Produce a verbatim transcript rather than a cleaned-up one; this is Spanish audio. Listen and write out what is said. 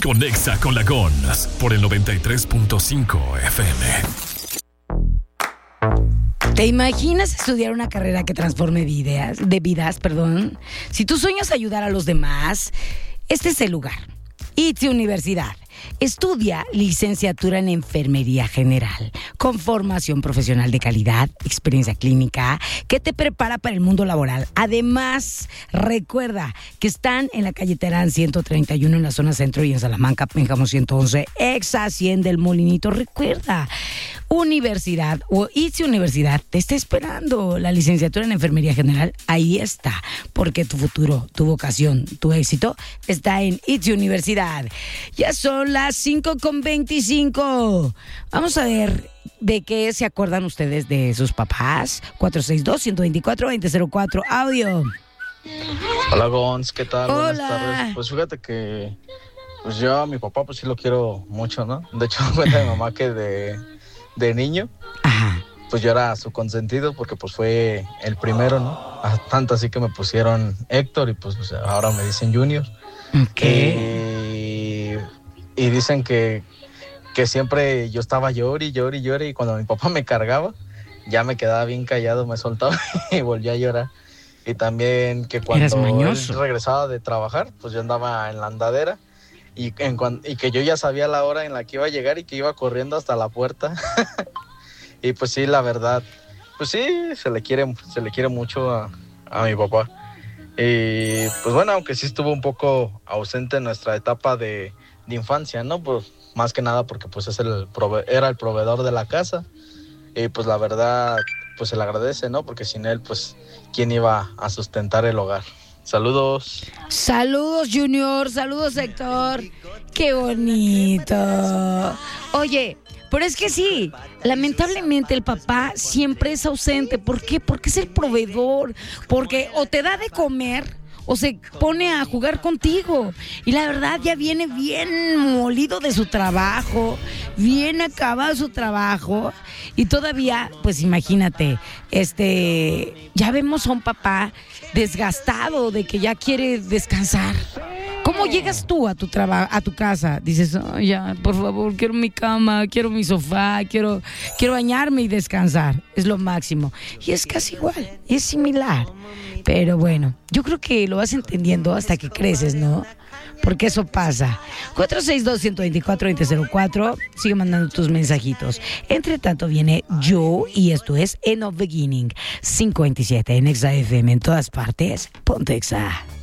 Conexa con la Gons por el noventa y tres punto cinco F M. ¿Te imaginas estudiar una carrera que transforme vidas, de vidas, perdón? Si tu sueño es ayudar a los demás, este es el lugar. I T S Universidad. Estudia licenciatura en Enfermería General, con formación profesional de calidad, experiencia clínica, que te prepara para el mundo laboral. Además, recuerda que están en la calle Terán ciento treinta y uno en la zona centro y en Salamanca, Pénjamo ciento once, ex Hacienda del Molinito. Recuerda, Universidad o I T S Universidad te está esperando. La licenciatura en Enfermería General, ahí está, porque tu futuro, tu vocación, tu éxito está en I T S Universidad. Ya son las cinco con veinticinco. Vamos a ver de qué se acuerdan ustedes de sus papás. cuatro seis dos, uno dos cuatro, dos cero cero cuatro. Audio. Hola, Gons, ¿qué tal? Hola. Buenas tardes. Pues fíjate que pues yo a mi papá pues sí lo quiero mucho, ¿no? De hecho, cuenta mi mamá que de, de niño, Ajá. pues yo era su consentido porque pues fue el primero, ¿no? Ah, tanto así que me pusieron Héctor y pues, pues ahora me dicen Junior. ¿Qué? Y, y dicen que, que siempre yo estaba llori, llori, llori, y cuando mi papá me cargaba, ya me quedaba bien callado, me soltaba y volvía a llorar. Y también que cuando él regresaba de trabajar, pues yo andaba en la andadera y, en cuan, y que yo ya sabía la hora en la que iba a llegar y que iba corriendo hasta la puerta. Y pues sí, la verdad, pues sí, se le quiere, se le quiere mucho a, a mi papá. Y pues bueno, aunque sí estuvo un poco ausente en nuestra etapa de, de infancia, ¿no? Pues más que nada porque pues es el prove- era el proveedor de la casa. Y pues la verdad, pues se le agradece, ¿no? Porque sin él, pues, ¿quién iba a sustentar el hogar? Saludos. Saludos, Junior. Saludos, Héctor. Qué bonito. Oye, pero es que sí, lamentablemente el papá siempre es ausente. ¿Por qué? Porque es el proveedor. Porque o te da de comer o se pone a jugar contigo. Y la verdad ya viene bien molido de su trabajo, bien acabado su trabajo. Y todavía, pues imagínate, este, ya vemos a un papá desgastado de que ya quiere descansar. ¿Cómo llegas tú a tu trabajo, a tu casa? Dices, oh, ya, por favor, quiero mi cama, quiero mi sofá, quiero, quiero bañarme y descansar. Es lo máximo. Y es casi igual, es similar. Pero bueno, yo creo que lo vas entendiendo hasta que creces, ¿no? Porque eso pasa. cuatro seis dos, uno dos cuatro, dos cero cero cuatro. Sigue mandando tus mensajitos. Entre tanto viene yo y esto es End of Beginning. cinco veintisiete en Exa F M en todas partes. Ponte Exa.